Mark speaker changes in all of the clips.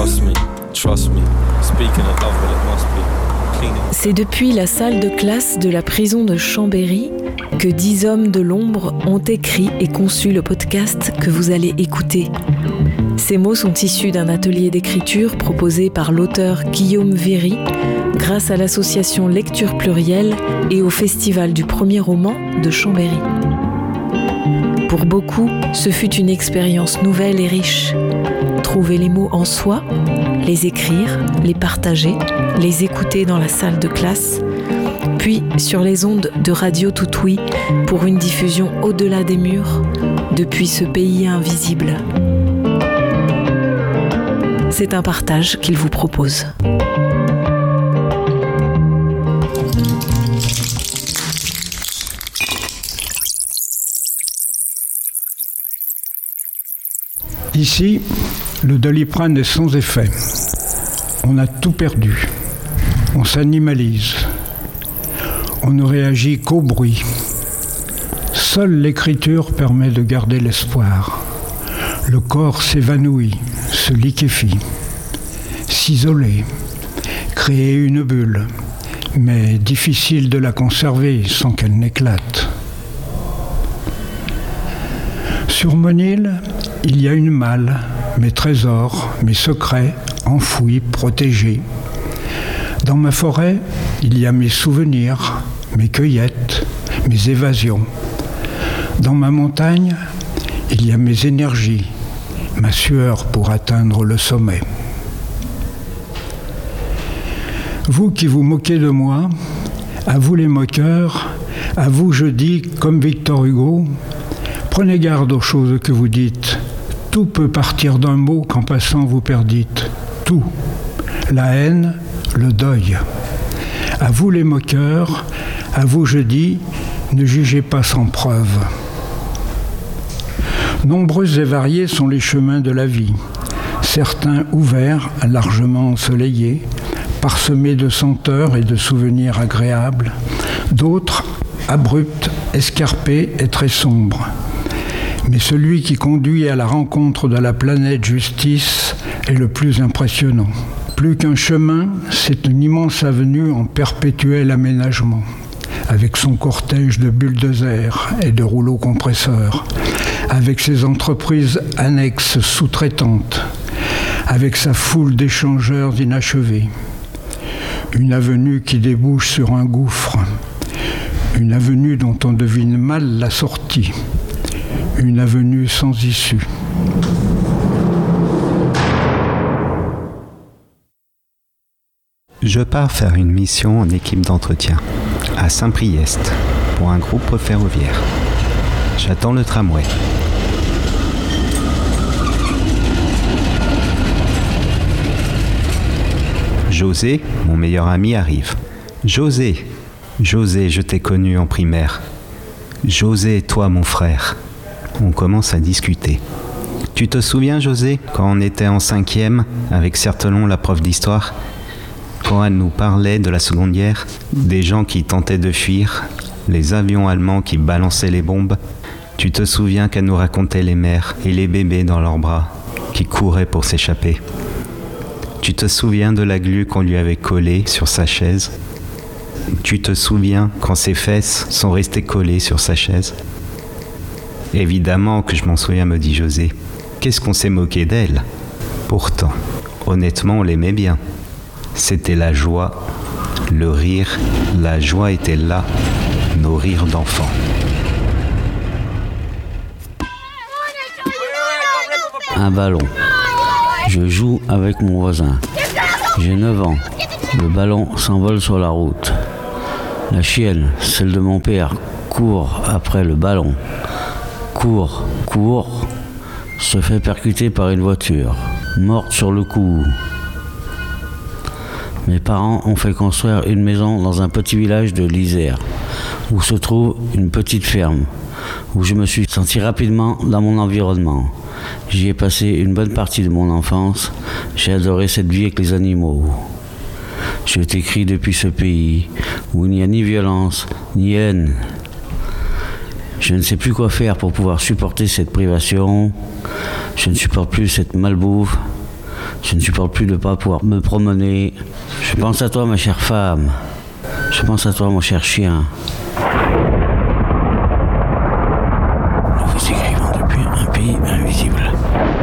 Speaker 1: Trust me, speaking of love, well it must be cleaning.
Speaker 2: C'est depuis la salle de classe de la prison de Chambéry que 10 hommes de l'ombre ont écrit et conçu le podcast que vous allez écouter. Ces mots sont issus d'un atelier d'écriture proposé par l'auteur Guillaume Véry grâce à l'association Lecture Plurielle et au Festival du premier roman de Chambéry. Pour beaucoup, ce fut une expérience nouvelle et riche. Trouver les mots en soi, les écrire, les partager, les écouter dans la salle de classe, puis sur les ondes de Radio Toutoui pour une diffusion au-delà des murs, depuis ce pays invisible. C'est un partage qu'il vous propose.
Speaker 3: Ici, le Doliprane est sans effet. On a tout perdu. On s'animalise. On ne réagit qu'au bruit. Seule l'écriture permet de garder l'espoir. Le corps s'évanouit, se liquéfie, s'isoler, créer une bulle, mais difficile de la conserver sans qu'elle n'éclate. Sur mon île, il y a une malle, mes trésors, mes secrets, enfouis, protégés. Dans ma forêt, il y a mes souvenirs, mes cueillettes, mes évasions. Dans ma montagne, il y a mes énergies, ma sueur pour atteindre le sommet. Vous qui vous moquez de moi, à vous les moqueurs, à vous je dis, comme Victor Hugo, prenez garde aux choses que vous dites. Tout peut partir d'un mot qu'en passant vous perdîtes. Tout. La haine, le deuil. À vous les moqueurs, à vous je dis, ne jugez pas sans preuve. Nombreux et variés sont les chemins de la vie. Certains ouverts, largement ensoleillés, parsemés de senteurs et de souvenirs agréables. D'autres, abrupts, escarpés et très sombres. Mais celui qui conduit à la rencontre de la planète justice est le plus impressionnant. Plus qu'un chemin, c'est une immense avenue en perpétuel aménagement, avec son cortège de bulldozers et de rouleaux compresseurs, avec ses entreprises annexes sous-traitantes, avec sa foule d'échangeurs inachevés. Une avenue qui débouche sur un gouffre, une avenue dont on devine mal la sortie, une avenue sans issue.
Speaker 4: Je pars faire une mission en équipe d'entretien, à Saint-Priest, pour un groupe ferroviaire. J'attends le tramway. José, mon meilleur ami, arrive. José, je t'ai connu en primaire. José, toi mon frère. On commence à discuter. Tu te souviens, José, quand on était en 5e, avec Certelon, la prof d'histoire, quand elle nous parlait de la Seconde Guerre, des gens qui tentaient de fuir, les avions allemands qui balançaient les bombes. Tu te souviens qu'elle nous racontait les mères et les bébés dans leurs bras, qui couraient pour s'échapper. Tu te souviens de la glu qu'on lui avait collée sur sa chaise. Tu te souviens quand ses fesses sont restées collées sur sa chaise. Évidemment que je m'en souviens, me dit José. Qu'est-ce qu'on s'est moqué d'elle? Pourtant, honnêtement, on l'aimait bien. C'était la joie, le rire, la joie était là, nos rires d'enfants.
Speaker 5: Un ballon. Je joue avec mon voisin. J'ai 9 ans. Le ballon s'envole sur la route. La chienne, celle de mon père, court après le ballon. Court, se fait percuter par une voiture. Morte sur le coup. Mes parents ont fait construire une maison dans un petit village de l'Isère, où se trouve une petite ferme, où je me suis senti rapidement dans mon environnement. J'y ai passé une bonne partie de mon enfance. J'ai adoré cette vie avec les animaux. Je t'écris depuis ce pays où il n'y a ni violence, ni haine. Je ne sais plus quoi faire pour pouvoir supporter cette privation. Je ne supporte plus cette malbouffe. Je ne supporte plus de ne pas pouvoir me promener. Je pense à toi, ma chère femme. Je pense à toi, mon cher chien. Nous vous écrivons depuis un pays invisible.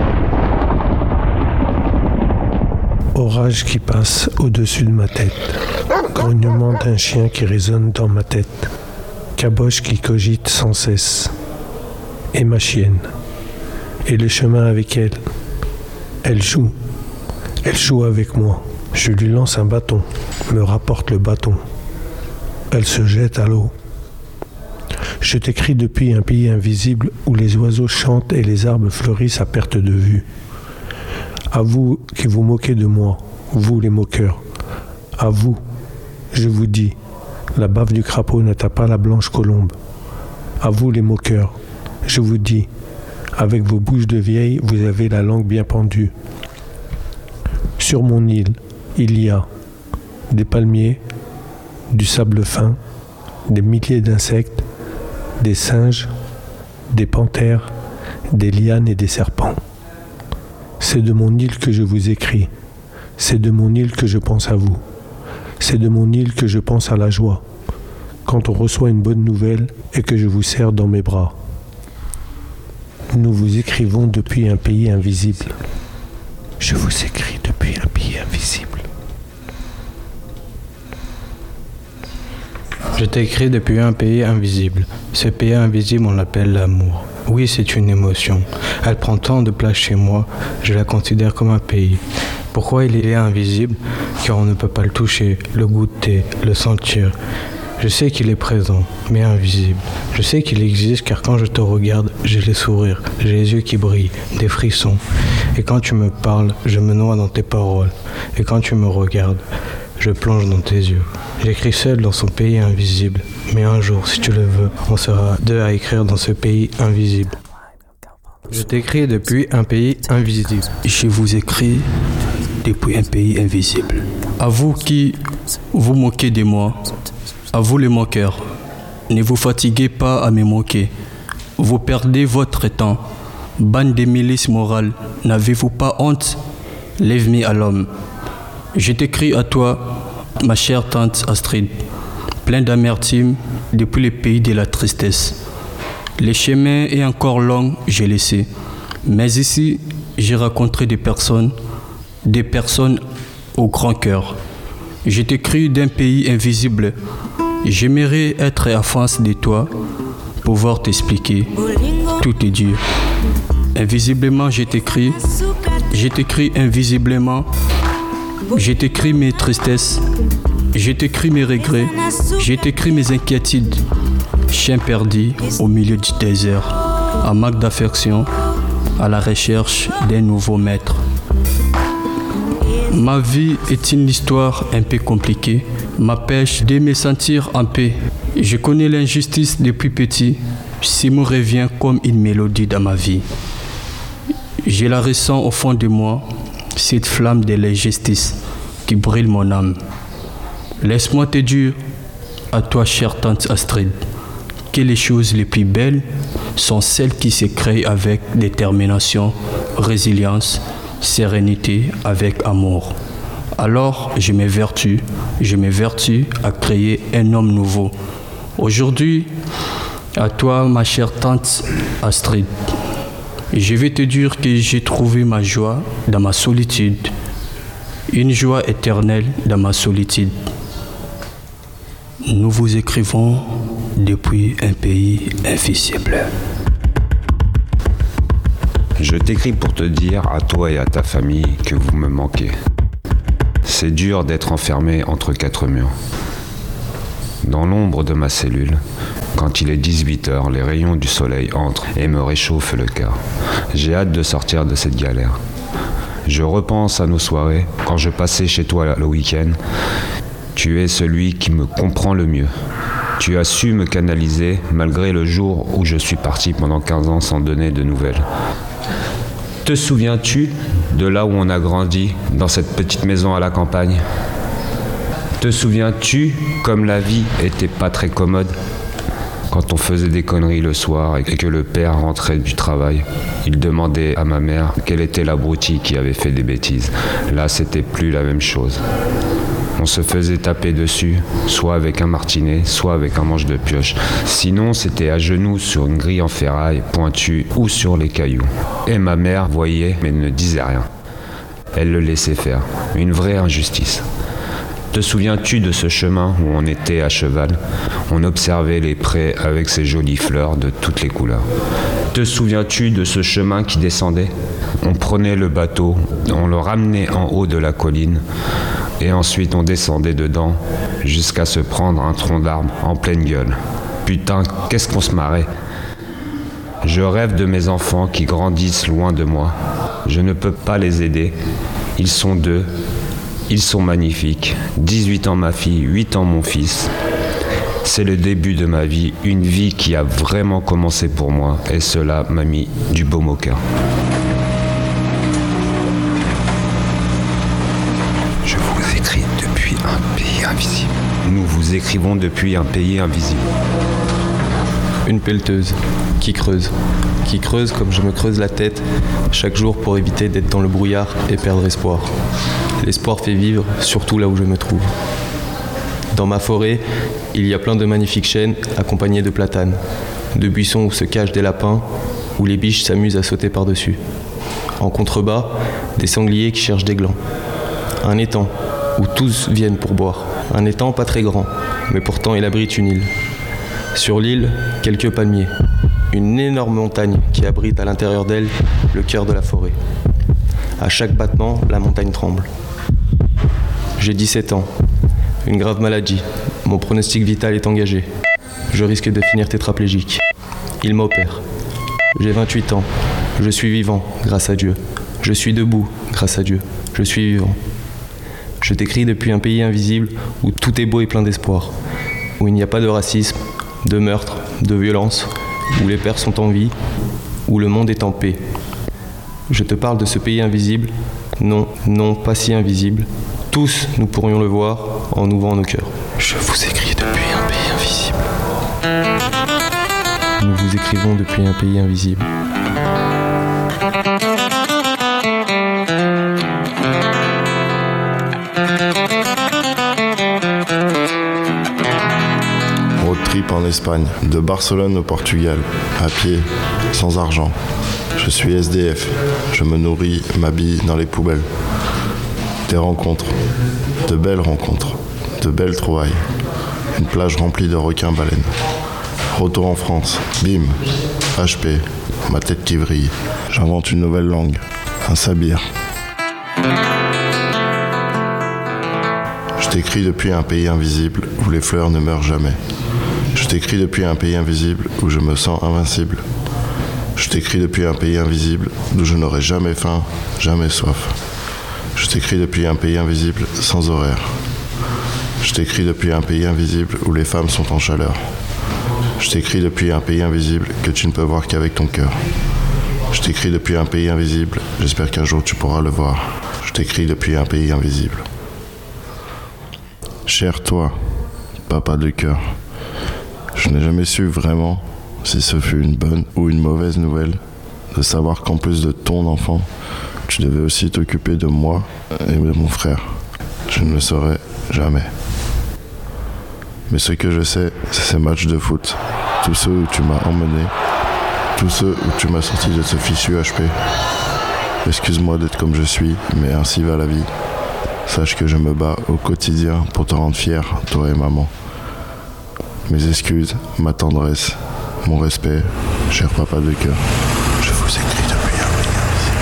Speaker 6: Orage qui passe au-dessus de ma tête. Grognement d'un chien qui résonne dans ma tête. Caboche qui cogite sans cesse. Et ma chienne. Et le chemin avec elle. Elle joue. Elle joue avec moi. Je lui lance un bâton. Me rapporte le bâton. Elle se jette à l'eau. Je t'écris depuis un pays invisible où les oiseaux chantent et les arbres fleurissent à perte de vue. À vous qui vous moquez de moi, vous les moqueurs. À vous, je vous dis, la bave du crapaud n'atteint pas la blanche colombe. À vous les moqueurs, je vous dis, avec vos bouches de vieille, vous avez la langue bien pendue. Sur mon île, il y a des palmiers, du sable fin, des milliers d'insectes, des singes, des panthères, des lianes et des serpents. C'est de mon île que je vous écris. C'est de mon île que je pense à vous. C'est de mon île que je pense à la joie. Quand on reçoit une bonne nouvelle et que je vous serre dans mes bras. Nous vous écrivons depuis un pays invisible. Je vous écris depuis un pays invisible.
Speaker 7: Je t'écris depuis un pays invisible. Ce pays invisible, on l'appelle l'amour. Oui, c'est une émotion. Elle prend tant de place chez moi, je la considère comme un pays. Pourquoi il est invisible? Car on ne peut pas le toucher, le goûter, le sentir. Je sais qu'il est présent, mais invisible. Je sais qu'il existe car quand je te regarde, j'ai les sourires, j'ai les yeux qui brillent, des frissons. Et quand tu me parles, je me noie dans tes paroles. Et quand tu me regardes, je plonge dans tes yeux. J'écris seul dans son pays invisible. Mais un jour, si tu le veux, on sera deux à écrire dans ce pays invisible. Je t'écris depuis un pays invisible.
Speaker 8: Je vous écris depuis un pays invisible. À vous qui vous moquez de moi, à vous les moqueurs, ne vous fatiguez pas à me moquer. Vous perdez votre temps. Bande de milices morales, n'avez-vous pas honte? Lève-moi à l'homme. Je t'écris à toi, ma chère tante Astrid, plein d'amertume depuis le pays de la tristesse. Le chemin est encore long, je le sais. Mais ici, j'ai rencontré des personnes au grand cœur. Je t'écris d'un pays invisible. J'aimerais être en face de toi, pouvoir t'expliquer. Tout est dur. Invisiblement, je t'écris invisiblement. Je t'écris mes tristesses, je t'écris mes regrets, je t'écris mes inquiétudes. Chien perdu au milieu du désert, en manque d'affection, à la recherche d'un nouveau maître. Ma vie est une histoire un peu compliquée, m'empêche de me sentir en paix. Je connais l'injustice depuis petit, ça me revient comme une mélodie dans ma vie. Je la ressens au fond de moi, cette flamme de l'injustice qui brûle mon âme. Laisse-moi te dire, à toi chère tante Astrid, que les choses les plus belles sont celles qui se créent avec détermination, résilience, sérénité, avec amour. Alors je m'évertue à créer un homme nouveau. Aujourd'hui, à toi ma chère tante Astrid, je vais te dire que j'ai trouvé ma joie dans ma solitude, une joie éternelle dans ma solitude. Nous vous écrivons depuis un pays invisible.
Speaker 4: Je t'écris pour te dire à toi et à ta famille que vous me manquez. C'est dur d'être enfermé entre quatre murs. Dans l'ombre de ma cellule, quand il est 18h, les rayons du soleil entrent et me réchauffent le cœur. J'ai hâte de sortir de cette galère. Je repense à nos soirées, quand je passais chez toi le week-end. Tu es celui qui me comprend le mieux. Tu as su me canaliser malgré le jour où je suis parti pendant 15 ans sans donner de nouvelles. Te souviens-tu de là où on a grandi, dans cette petite maison à la campagne? Te souviens-tu comme la vie était pas très commode?
Speaker 9: Quand on faisait des conneries le soir et que le père rentrait du travail, il demandait à ma mère quel était l'abruti qui avait fait des bêtises. Là, c'était plus la même chose. On se faisait taper dessus, soit avec un martinet, soit avec un manche de pioche. Sinon, c'était à genoux sur une grille en ferraille pointue ou sur les cailloux. Et ma mère voyait mais ne disait rien. Elle le laissait faire. Une vraie injustice. Te souviens-tu de ce chemin où on était à cheval ? On observait les prés avec ces jolies fleurs de toutes les couleurs. Te souviens-tu de ce chemin qui descendait ? On prenait le bateau, on le ramenait en haut de la colline, et ensuite on descendait dedans jusqu'à se prendre un tronc d'arbre en pleine gueule. Putain, qu'est-ce qu'on se marrait ! Je rêve de mes enfants qui grandissent loin de moi. Je ne peux pas les aider. Ils sont 2. Ils sont magnifiques. 18 ans ma fille, 8 ans mon fils. C'est le début de ma vie, une vie qui a vraiment commencé pour moi, et cela m'a mis du baume au cœur. Je vous écris depuis un pays invisible. Nous vous écrivons depuis un pays invisible.
Speaker 10: Une pelleteuse qui creuse comme je me creuse la tête chaque jour pour éviter d'être dans le brouillard et perdre espoir. L'espoir fait vivre, surtout là où je me trouve. Dans ma forêt, il y a plein de magnifiques chênes accompagnés de platanes, de buissons où se cachent des lapins, où les biches s'amusent à sauter par-dessus. En contrebas, des sangliers qui cherchent des glands. Un étang où tous viennent pour boire. Un étang pas très grand, mais pourtant il abrite une île. Sur l'île, quelques palmiers. Une énorme montagne qui abrite à l'intérieur d'elle le cœur de la forêt. À chaque battement, la montagne tremble. J'ai 17 ans. Une grave maladie. Mon pronostic vital est engagé. Je risque de finir tétraplégique. Il m'opère. J'ai 28 ans. Je suis vivant, grâce à Dieu. Je suis debout, grâce à Dieu. Je suis vivant. Je t'écris depuis un pays invisible où tout est beau et plein d'espoir. Où il n'y a pas de racisme, de meurtre, de violence, où les pères sont en vie, où le monde est en paix. Je te parle de ce pays invisible. Non, non, pas si invisible. Tous, nous pourrions le voir en ouvrant nos cœurs.
Speaker 1: Je vous écris depuis un pays invisible.
Speaker 10: Nous vous écrivons depuis un pays invisible.
Speaker 11: Road trip en Espagne, de Barcelone au Portugal, à pied, sans argent. Je suis SDF, je me nourris, m'habille dans les poubelles. Des rencontres, de belles trouvailles. Une plage remplie de requins-baleines. Retour en France, bim, HP, ma tête qui vrille. J'invente une nouvelle langue, un sabir. Je t'écris depuis un pays invisible où les fleurs ne meurent jamais. Je t'écris depuis un pays invisible où je me sens invincible. Je t'écris depuis un pays invisible d'où je n'aurai jamais faim, jamais soif. Je t'écris depuis un pays invisible sans horaire. Je t'écris depuis un pays invisible où les femmes sont en chaleur. Je t'écris depuis un pays invisible que tu ne peux voir qu'avec ton cœur. Je t'écris depuis un pays invisible, j'espère qu'un jour tu pourras le voir. Je t'écris depuis un pays invisible. Cher toi, papa de cœur, je n'ai jamais su vraiment si ce fut une bonne ou une mauvaise nouvelle de savoir qu'en plus de ton enfant, tu devais aussi t'occuper de moi et de mon frère. Je ne le saurais jamais. Mais ce que je sais, c'est ces matchs de foot, tous ceux où tu m'as emmené, tous ceux où tu m'as sorti de ce fichu HP. Excuse-moi d'être comme je suis, mais ainsi va la vie. Sache que je me bats au quotidien pour te rendre fier, toi et maman. Mes excuses, ma tendresse, mon respect, cher papa de cœur. Je vous écris depuis un pays invisible.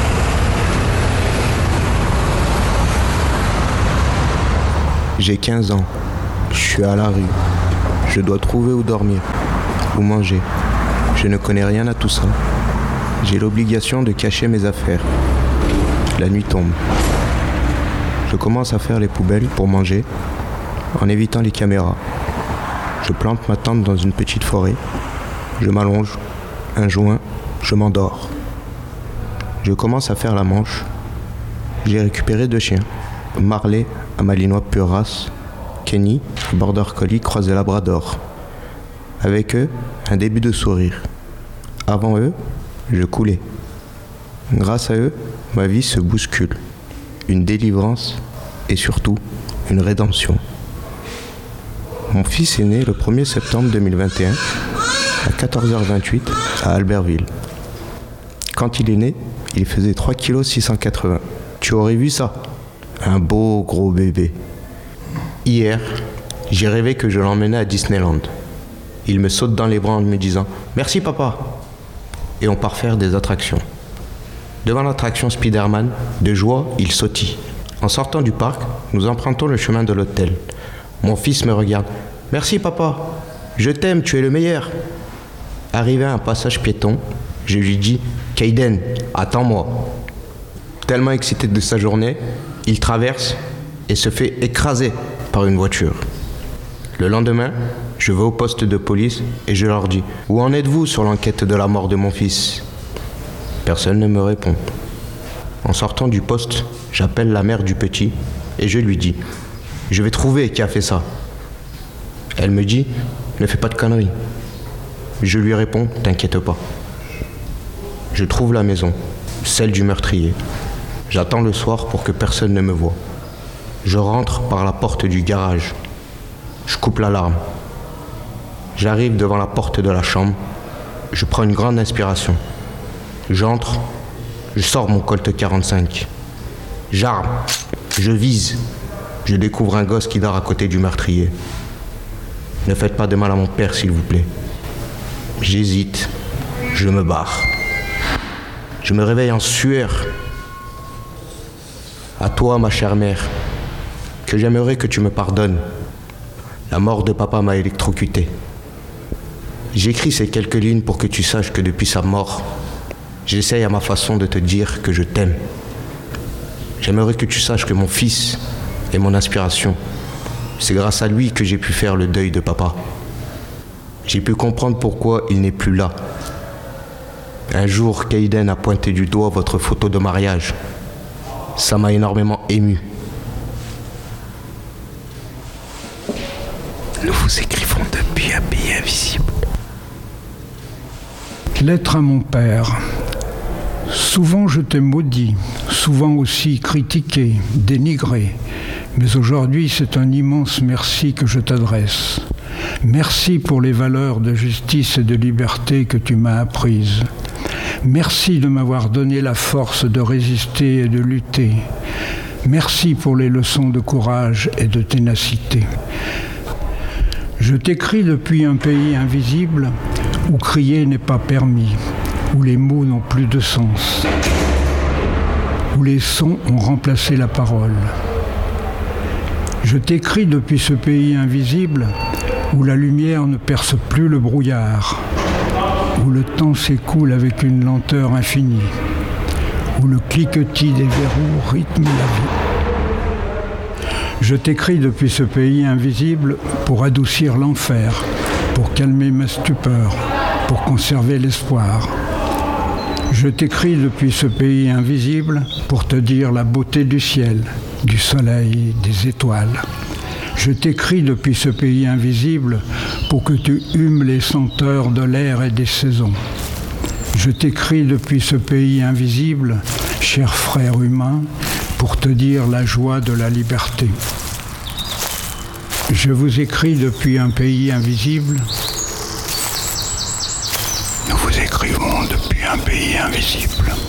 Speaker 12: J'ai 15 ans. Je suis à la rue. Je dois trouver où dormir, où manger. Je ne connais rien à tout ça. J'ai l'obligation de cacher mes affaires. La nuit tombe. Je commence à faire les poubelles pour manger, en évitant les caméras. Je plante ma tente dans une petite forêt. Je m'allonge, un joint, je m'endors. Je commence à faire la manche. J'ai récupéré 2 chiens. Marley, un malinois pure race. Kenny, border collie croisé labrador. Avec eux, un début de sourire. Avant eux, je coulais. Grâce à eux, ma vie se bouscule. Une délivrance et surtout une rédemption. Mon fils est né le 1er septembre 2021 à 14h28 à Albertville. Quand il est né, il faisait 3,680 kg. Tu aurais vu ça? Un beau gros bébé. Hier, j'ai rêvé que je l'emmenais à Disneyland. Il me saute dans les bras en me disant « Merci papa !» Et on part faire des attractions. Devant l'attraction Spider-Man, de joie, il sautille. En sortant du parc, nous empruntons le chemin de l'hôtel. Mon fils me regarde. « Merci papa, je t'aime, tu es le meilleur !» Arrivé à un passage piéton, je lui dis « Kaiden, attends-moi !» Tellement excité de sa journée, il traverse et se fait écraser par une voiture. Le lendemain, je vais au poste de police et je leur dis « Où en êtes-vous sur l'enquête de la mort de mon fils ?» Personne ne me répond. En sortant du poste, j'appelle la mère du petit et je lui dis « Je vais trouver qui a fait ça. » Elle me dit « Ne fais pas de conneries. » Je lui réponds « T'inquiète pas. » Je trouve la maison, celle du meurtrier. J'attends le soir pour que personne ne me voie. Je rentre par la porte du garage. Je coupe l'alarme. J'arrive devant la porte de la chambre. Je prends une grande inspiration. J'entre. Je sors mon Colt 45. J'arme. Je vise. Je découvre un gosse qui dort à côté du meurtrier. Ne faites pas de mal à mon père, s'il vous plaît. J'hésite. Je me barre. Je me réveille en sueur. À toi, ma chère mère, que j'aimerais que tu me pardonnes. La mort de papa m'a électrocuté. J'écris ces quelques lignes pour que tu saches que depuis sa mort, j'essaye à ma façon de te dire que je t'aime. J'aimerais que tu saches que mon fils est mon inspiration. C'est grâce à lui que j'ai pu faire le deuil de papa. J'ai pu comprendre pourquoi il n'est plus là. Un jour, Kaiden a pointé du doigt votre photo de mariage. Ça m'a énormément ému. Nous vous écrivons depuis un pays invisible.
Speaker 3: Lettre à mon père. Souvent je t'ai maudit, souvent aussi critiqué, dénigré, mais aujourd'hui c'est un immense merci que je t'adresse. Merci pour les valeurs de justice et de liberté que tu m'as apprises. Merci de m'avoir donné la force de résister et de lutter. Merci pour les leçons de courage et de ténacité. Je t'écris depuis un pays invisible où crier n'est pas permis, où les mots n'ont plus de sens, où les sons ont remplacé la parole. Je t'écris depuis ce pays invisible où la lumière ne perce plus le brouillard, où le temps s'écoule avec une lenteur infinie, où le cliquetis des verrous rythme la vie. Je t'écris depuis ce pays invisible pour adoucir l'enfer, pour calmer ma stupeur, pour conserver l'espoir. Je t'écris depuis ce pays invisible pour te dire la beauté du ciel, du soleil, des étoiles. Je t'écris depuis ce pays invisible pour que tu humes les senteurs de l'air et des saisons. Je t'écris depuis ce pays invisible, cher frère humain, pour te dire la joie de la liberté. Je vous écris depuis un pays invisible. Nous vous écrivons depuis un pays invisible.